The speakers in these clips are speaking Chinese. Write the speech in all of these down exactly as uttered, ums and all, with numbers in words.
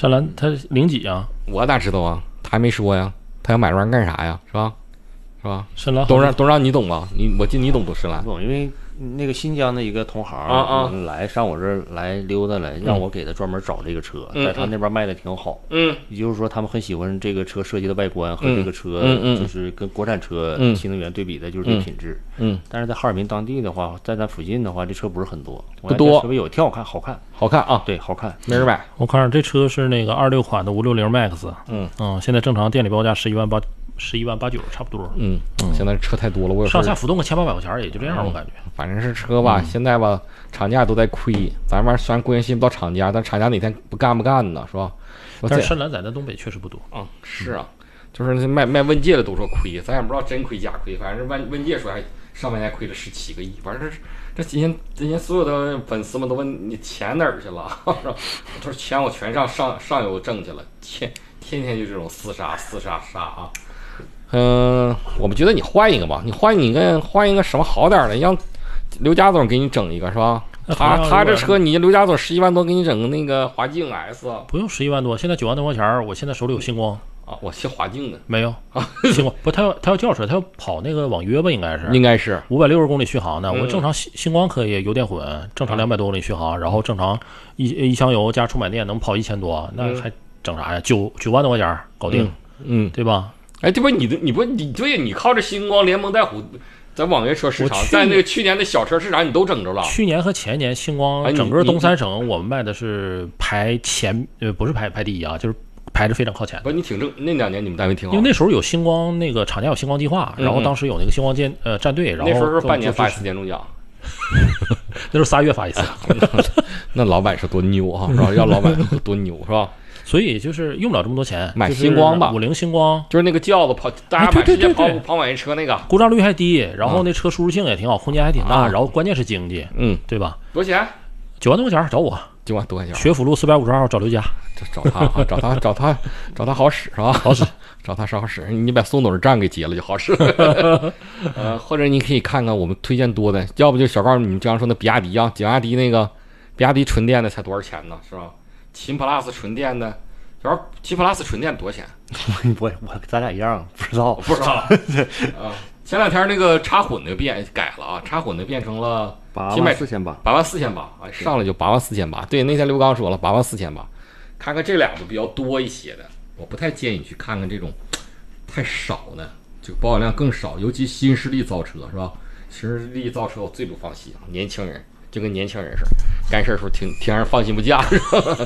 山兰他零几啊？ 我哪知道啊？他还没说呀，他要买这玩意儿干啥呀？是吧？是吧？ 深蓝都让都让你懂吧？你我记得你懂不？深蓝懂，因为那个新疆的一个同行啊啊来上我这儿来溜达来，让我给他专门找这个车， 嗯、 在他那边卖的挺好。 嗯， 也就是说他们很喜欢这个车设计的外观和这个车， 嗯就是跟国产车新能源对比的，就是这品质。 嗯， 但是在哈尔滨当地的话，在咱附近的话，这车不是很多， 不多， 特别有，挺好看，好看， 好看啊， 对，好看， 没人买。 我看这车是那个二六款的五六零 Max， 嗯嗯，现在正常店里报价十一万八。十一万八九差不多， 嗯，现在车太多了，我有上下浮动个千八百块钱也就这样，我感觉。 反正是车吧，现在吧，厂家都在亏，咱们虽然关心不到厂家，但厂家哪天不干不干呢，是吧？ 但是深蓝在咱东北确实不多啊，是啊，就是那卖卖问界的都说亏，咱也不知道真亏假亏，反正问问界说还上半年亏了十七个亿，反正这这今天今天所有的粉丝们都问你钱哪儿去了，他说钱我全上上上游挣去了，天天天就这种厮杀厮杀杀啊。嗯，我们觉得你换一个吧，你换你个换一个什么好点的，让刘家总给你整一个是吧？他他这车你刘家总十一万多给你整个那个华境 S， 不用十一万多，现在九万多块钱，我现在手里有星光啊，我是华境的， 没有啊，星光不，他要他要轿车，他要跑那个网约吧，应该是应该是五百六十公里续航的，我正常星星光可以油电混，正常两百多公里续航，然后正常一一箱油加充满电能跑一千多，那还整啥呀？九九万多块钱搞定， 嗯， 对吧？ 哎，这不你的你不你对你靠着星光联盟带虎，在网约车市场，在那个去年的小车市场你都整着了。 去年和前年星光整个东三省我们卖的是排前呃不是排排第一啊，就是排着非常靠前。 不，你挺正，那两年你们单位挺好。 因为那时候有星光那个厂家有星光计划，然后当时有那个星光舰呃战队，然后那时候是半年发一次年终奖。 那时候仨月发一次。 那老板是多牛啊，是吧？要老板多牛是吧？ 所以就是用不了这么多钱， 买星光吧， 五菱星光就是那个轿子跑，大家满世界跑跑网约车那个， 故障率还低，然后那车舒适性也挺好，空间还挺大， 啊、 然后关键是经济， 嗯， 对吧？ 多少钱？ 九万多块钱，找我。 九万多块钱。 学府路四百五十二号找刘家， 找他啊，找他，找他，找他好使是吧？ 好使， 找他是好使。你把宋董站给接了就好使。呃，或者你可以看看我们推荐多的，要不就小高你们经常说那比亚迪啊，比亚迪那个比亚迪纯电的才多少钱呢？是吧？秦 plus 纯电的。主要秦 plus 纯电多少钱？ 我我咱俩一样，不知道， 不知道。啊，前两天那个插混的变改了啊，插混的变成了八万四千八， 八万四千八啊，上来就八万四千八。对，那天刘刚说了八万四千八，看看这两个比较多一些的，我不太建议去看看这种太少的，就保有量更少，尤其新势力造车是吧？新势力造车我最不放心，年轻人就跟年轻人似的，干事时候挺挺让人放心不下，是吧？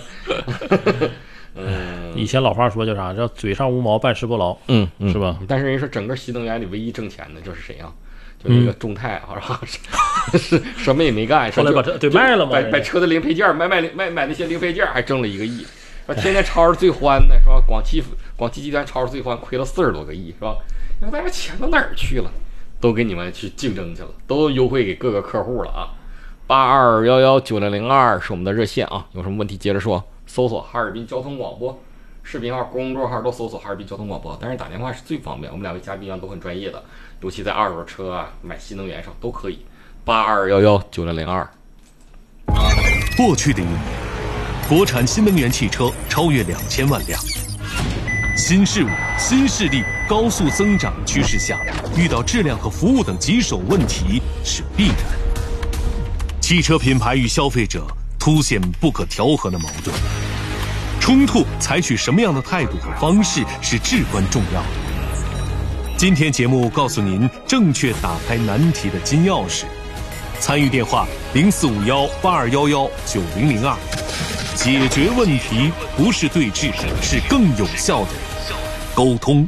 嗯， 以前老话说叫啥？叫嘴上无毛，办事不牢。 嗯，嗯是吧？ 但是人说整个新能源里唯一挣钱的就是谁啊？就那个众泰啊，是是什么也没干， 后来把车对卖了嘛， 把把车的零配件卖卖卖买那些零配件还挣了一个亿，说天天抄着最欢的是吧？广汽广汽集团抄着最欢亏了四十多个亿是吧？那大家钱到哪儿去了？都给你们去竞争去了，都优惠给各个客户了啊！八二幺幺九零零二是我们的热线啊，有什么问题接着说。搜索哈尔滨交通广播，视频号、公众号都搜索哈尔滨交通广播。但是打电话是最方便，我们两位嘉宾啊都很专业的，尤其在二手车啊、买新能源上都可以。八二幺幺九零零二。 过去的一年，国产新能源汽车超越两千万辆。新事物、新势力高速增长趋势下，遇到质量和服务等棘手问题是必然。汽车品牌与消费者凸显不可调和的矛盾，冲突采取什么样的态度和方式是至关重要的。今天节目告诉您正确打开难题的金钥匙，参与电话零四五幺八二幺幺九零零二，解决问题不是对峙，是更有效的沟通。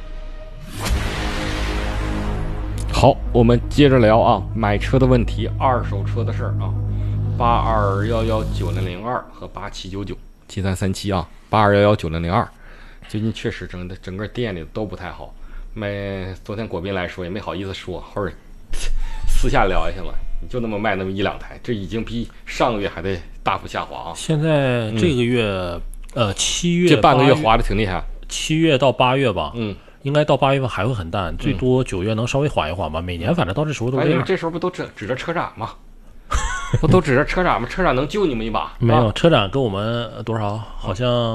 好，我们接着聊啊，买车的问题，二手车的事儿啊。八二幺幺九零零二和八七九九七三三七啊，八二幺幺九零零二，最近确实整的整个店里都不太好。卖昨天果斌来说也没好意思说，或者私下聊一下了，你就那么卖那么一两台，这已经比上个月还得大幅下滑啊。 现在这个月、嗯、呃七月这半个月滑的挺厉害， 七月到八月吧， 嗯。 应该到八月份还会很淡，最多九月能稍微缓一缓吧。每年反正到这时候都这样。 哎，这时候不都指指着车展吗？不都指着车展吗？车展能救你们一把？ 没有，车展跟我们多少好像